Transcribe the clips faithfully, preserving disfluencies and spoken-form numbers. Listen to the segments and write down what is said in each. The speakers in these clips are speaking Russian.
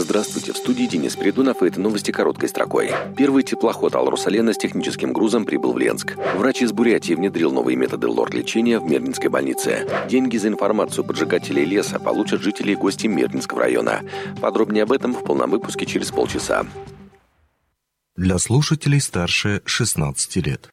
Здравствуйте, в студии Денис Придунов, и это новости короткой строкой. Первый теплоход «Ал-Русалена» с техническим грузом прибыл в Ленск. Врач из Бурятии внедрил новые методы лор-лечения в Мирнинской больнице. Деньги за информацию поджигателей леса получат жители и гости Мирнинского района. Подробнее об этом в полном выпуске через полчаса. Для слушателей старше шестнадцати лет.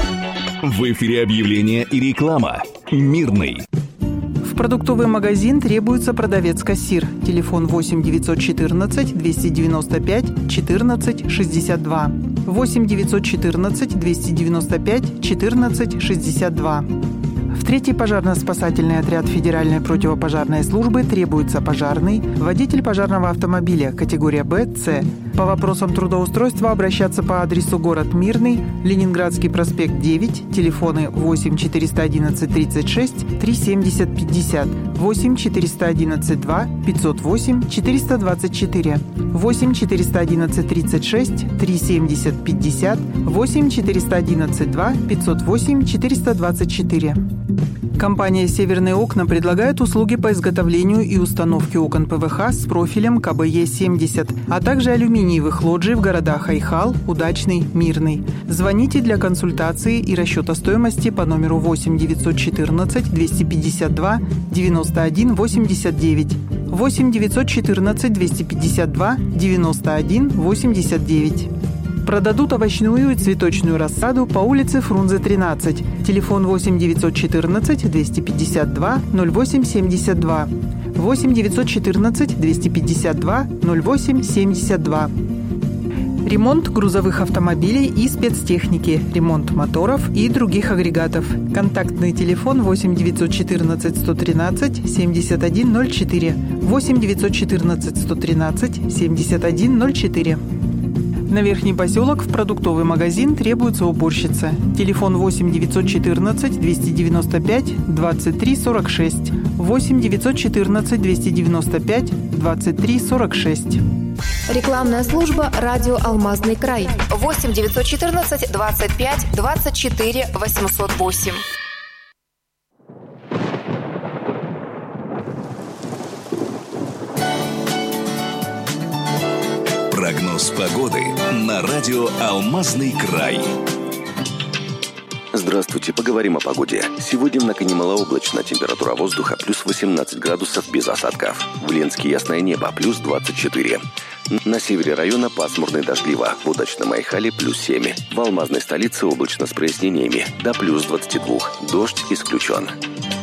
В эфире объявление и реклама. Мирный. В продуктовый магазин требуется продавец-кассир. Телефон восемь девятьсот четырнадцать двести девяносто пять четырнадцать шестьдесят два. восемь девятьсот четырнадцать двести девяносто пять четырнадцать шестьдесят два. В третий пожарно-спасательный отряд Федеральной противопожарной службы требуется пожарный, водитель пожарного автомобиля категория Б, С. По вопросам трудоустройства обращаться по адресу город Мирный, Ленинградский проспект девять, телефоны восемь четыреста одиннадцать тридцать шесть три семьдесят пятьдесят, восемь четыреста одиннадцать два пятьсот восемь четыреста двадцать четыре, восемь четыреста одиннадцать тридцать шесть три семьдесят пятьдесят, восемь четыреста одиннадцать два пятьсот восемь четыреста двадцать четыре. Компания «Северные окна» предлагает услуги по изготовлению и установке окон ПВХ с профилем ка бэ е семьдесят, а также алюминиевых лоджий в городах Айхал, Удачный, Мирный. Звоните для консультации и расчета стоимости по номеру восемь девятьсот четырнадцать двести пятьдесят два девяносто один восемьдесят девять, восемь девятьсот четырнадцать двести пятьдесят два девяносто один восемьдесят девять. Продадут овощную и цветочную рассаду по улице Фрунзе, тринадцать. Телефон восемь девятьсот четырнадцать двести пятьдесят два ноль восемь семьдесят два. восемь девятьсот четырнадцать двести пятьдесят два ноль восемь семьдесят два. Ремонт грузовых автомобилей и спецтехники, ремонт моторов и других агрегатов. Контактный телефон восемь девятьсот четырнадцать сто тринадцать семьдесят один ноль четыре, восемь девятьсот четырнадцать сто тринадцать семьдесят один ноль четыре. На Верхний поселок в продуктовый магазин требуется уборщица. Телефон восемь девятьсот четырнадцать двести девяносто пять двадцать три сорок шесть, восемь девятьсот четырнадцать двести девяносто пять двадцать три сорок шесть. Рекламная служба «Радио Алмазный край». восемь девятьсот четырнадцать двадцать пять двадцать четыре восемьсот восемь. Прогноз погоды на радио «Алмазный край». Здравствуйте, поговорим о погоде. Сегодня в Накане малооблачно, температура воздуха плюс восемнадцать градусов без осадков. В Ленске ясное небо, плюс двадцать четыре. На севере района пасмурно и дождливо, в Удачном Айхале плюс семь. В Алмазной столице облачно с прояснениями, до плюс двадцать два. Дождь исключен.